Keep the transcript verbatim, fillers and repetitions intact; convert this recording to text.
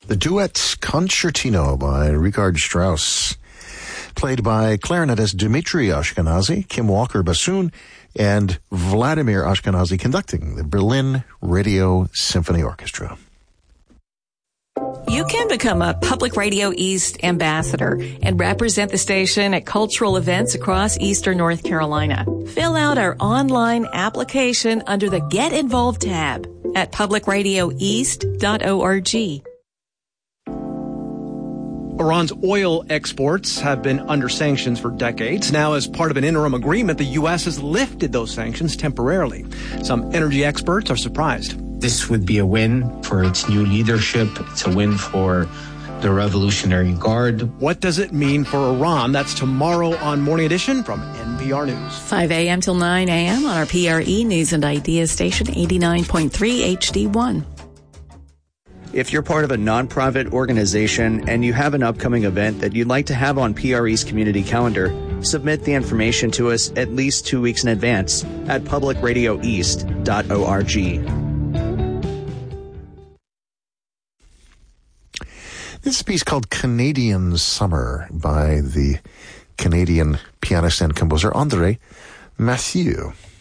The duet Concertino by Richard Strauss, played by clarinetist Dmitri Ashkenazy, Kim Walker bassoon, and Vladimir Ashkenazy conducting the Berlin Radio Symphony Orchestra. You can become a Public Radio East ambassador and represent the station at cultural events across eastern North Carolina. Fill out our online application under the Get Involved tab at public radio east dot org. Iran's oil exports have been under sanctions for decades. Now, as part of an interim agreement, the U S has lifted those sanctions temporarily. Some energy experts are surprised. This would be a win for its new leadership. It's a win for the Revolutionary Guard. What does it mean for Iran? That's tomorrow on Morning Edition from N P R News. five a.m. till nine a.m. on our P R E News and Ideas station, eighty-nine point three H D one. If you're part of a nonprofit organization and you have an upcoming event that you'd like to have on P R E's community calendar, submit the information to us at least two weeks in advance at public radio east dot org. This is a piece called Canadian Summer by the Canadian pianist and composer André Mathieu.